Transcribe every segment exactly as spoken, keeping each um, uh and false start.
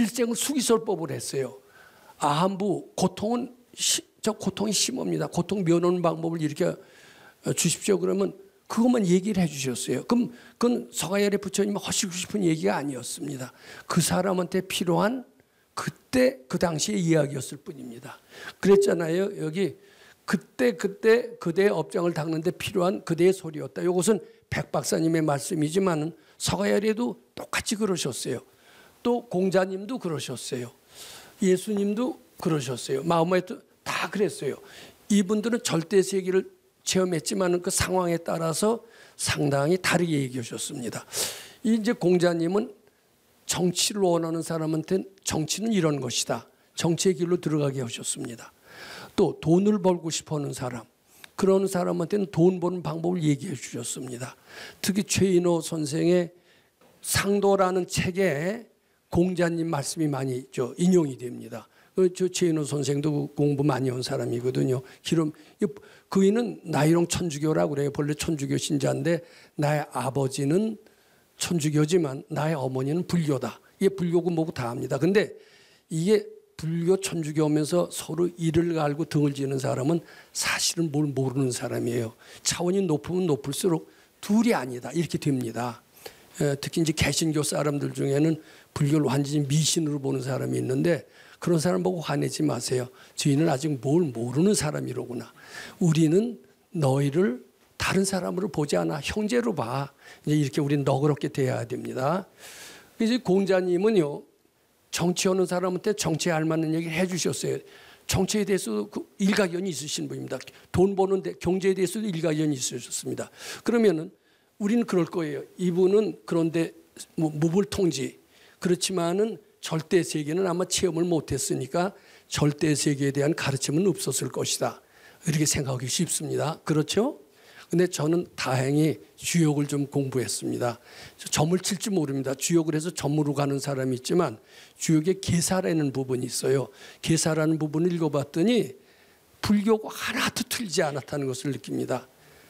일생을 수기설법을 했어요. 아함부 고통은 시, 저 고통이 심합니다. 고통 면하는 방법을 이렇게 주십시오. 그러면 그것만 얘기를 해주셨어요. 그럼 그건 서가야리 부처님이 하시고 싶은 얘기가 아니었습니다. 그 사람한테 필요한 그때 그 당시의 이야기였을 뿐입니다. 그랬잖아요. 여기 그때 그때 그대의 업장을 닦는데 필요한 그대의 소리였다. 이것은 백 박사님의 말씀이지만 서가야리도 똑같이 그러셨어요. 또 공자님도 그러셨어요. 예수님도 그러셨어요. 마음에도 다 그랬어요. 이분들은 절대 세계를 체험했지만 그 상황에 따라서 상당히 다르게 얘기하셨습니다. 이제 공자님은 정치를 원하는 사람한테는 정치는 이런 것이다. 정치의 길로 들어가게 하셨습니다. 또 돈을 벌고 싶어하는 사람, 그런 사람한테는 돈 버는 방법을 얘기해 주셨습니다. 특히 최인호 선생의 상도라는 책에 공자님 말씀이 많이 저 인용이 됩니다. 저 최인호 선생도 공부 많이 한 사람이거든요. 기름 그이는 나이롱 천주교라고 그래요. 본래 천주교 신자인데 나의 아버지는 천주교지만 나의 어머니는 불교다. 이게 불교고 뭐고 다 합니다. 근데 이게 불교 천주교면서 서로 이를 갈고 등을 지는 사람은 사실은 뭘 모르는 사람이에요. 차원이 높으면 높을수록 둘이 아니다. 이렇게 됩니다. 특히 이제 개신교 사람들 중에는 불교를 완전히 미신으로 보는 사람이 있는데 그런 사람 보고 화내지 마세요. 저희는 아직 뭘 모르는 사람이로구나. 우리는 너희를 다른 사람으로 보지 않아. 형제로 봐. 이제 이렇게 우리는 너그럽게 대해야 됩니다. 이제 공자님은요, 정치하는 사람한테 정치에 알맞는 얘기를 해 주셨어요. 정치에 대해서 그 일가견이 있으신 분입니다. 돈 버는데 경제에 대해서도 일가견이 있으셨습니다. 그러면은 우리는 그럴 거예요. 이분은 그런데 뭐 무불통지. 그렇지만은 절대 세계는 아마 체험을 못했으니까 절대 세계에 대한 가르침은 없었을 것이다. 이렇게 생각하기 쉽습니다. 그렇죠? 근데 저는 다행히 주역을 좀 공부했습니다. 점을 칠지 모릅니다. 주역을 해서 점으로 가는 사람이 있지만 주역에 계사라는 부분이 있어요. 계사라는 부분을 읽어봤더니 불교가 하나도 틀리지 않았다는 것을 느낍니다.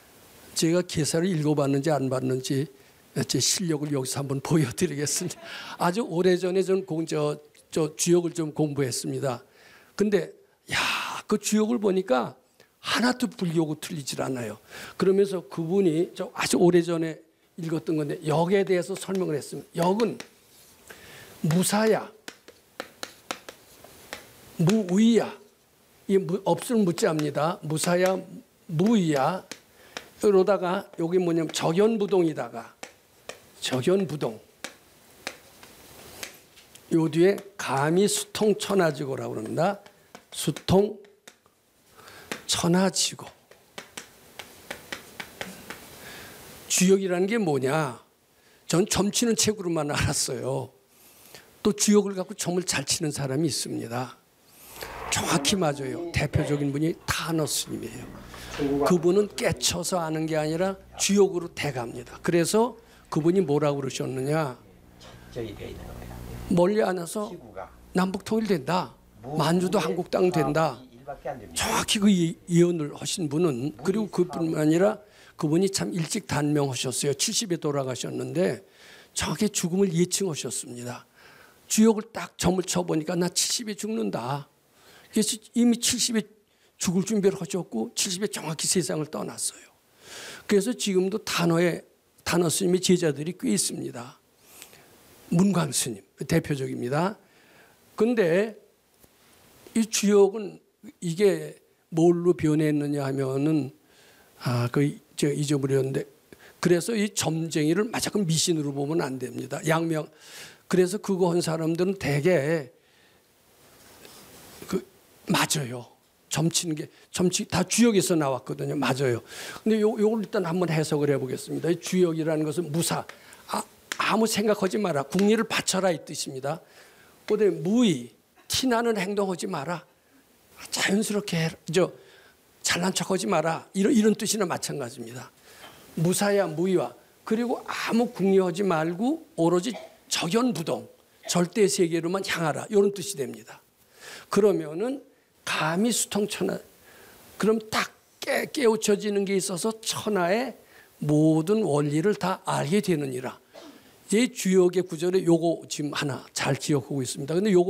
제가 계사를 읽어봤는지 안 봤는지 제 실력을 여기서 한번 보여드리겠습니다. 아주 오래전에 저는 공, 저, 저 주역을 좀 공부했습니다. 근데 야, 그 주역을 보니까 하나도 불교고 틀리질 않아요. 그러면서 그분이 저 아주 오래전에 읽었던 건데 역에 대해서 설명을 했습니다. 역은 무사야, 무의야. 이 없을 무자입니다. 무사야, 무의야. 그러다가 여기 뭐냐면 적연부동이다가 적연부동. 요 뒤에 감히 수통 천하지고라고 그럽니다. 수통 천하지고. 주역이라는 게 뭐냐? 전 점 치는 책으로만 알았어요. 또 주역을 갖고 점을 잘 치는 사람이 있습니다. 정확히 맞아요. 대표적인 분이 타너 스님이에요. 그분은 깨쳐서 아는 게 아니라 주역으로 대갑니다. 그래서 그분이 뭐라고 그러셨느냐? 멀리 안 와서 남북 통일된다. 만주도 한국 땅 된다. 정확히 그 예언을 하신 분은, 그리고 그뿐만 아니라 그분이 참 일찍 단명하셨어요. 칠십에 돌아가셨는데 정확히 죽음을 예측하셨습니다. 주역을 딱 점을 쳐보니까 나 칠십에 죽는다. 그래서 이미 칠십에 죽을 준비를 하셨고 칠십에 정확히 세상을 떠났어요. 그래서 지금도 단어의 단어 스님의 제자들이 꽤 있습니다. 문광 스님 대표적입니다. 그런데 이 주역은 이게 뭘로 변했느냐 하면은 아, 그 제가 잊어버렸는데, 그래서 이 점쟁이를 마찬가지 미신으로 보면 안 됩니다. 양명. 그래서 그거 한 사람들은 대개 그 맞아요. 점치는 게 점치 다 주역에서 나왔거든요. 맞아요. 근데 요 요걸 일단 한번 해석을 해보겠습니다. 이 주역이라는 것은 무사. 아, 아무 생각하지 마라. 국리를 바쳐라 이 뜻입니다. 그다음에 무의. 티나는 행동하지 마라. 자연스럽게 해라. 저 잘난 척하지 마라. 이런 이런 뜻이나 마찬가지입니다. 무사야 무의와, 그리고 아무 궁리하지 말고 오로지 적연부동, 절대 세계로만 향하라. 이런 뜻이 됩니다. 그러면은 감히 수통천하, 그럼 딱 깨, 깨우쳐지는 게 있어서 천하의 모든 원리를 다 알게 되느니라. 제 주역의 구절에 요거 지금 하나 잘 기억하고 있습니다. 근데 요거